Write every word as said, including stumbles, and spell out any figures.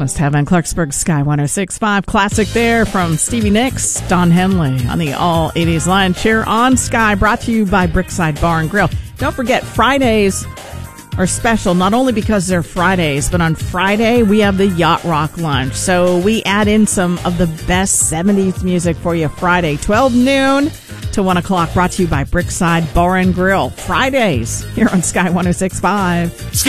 Almost Heaven, Clarksburg Sky one oh six point five. Classic there from Stevie Nicks, Don Henley on the All eighties Lunch here on Sky, brought to you by Brickside Bar and Grill. Don't forget, Fridays are special, not only because they're Fridays, but on Friday we have the Yacht Rock Lunch. So we add in some of the best seventies music for you Friday, twelve noon to one o'clock, brought to you by Brickside Bar and Grill. Fridays here on Sky one oh six point five. Sky